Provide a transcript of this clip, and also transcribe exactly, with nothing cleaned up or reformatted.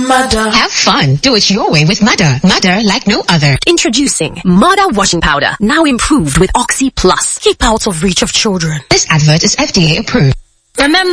Mother. Have fun. Do it your way with Mother. Mother like no other. Introducing Mother Washing Powder, now improved with Oxy Plus. Keep out of reach of children. This advert is F D A approved. Remember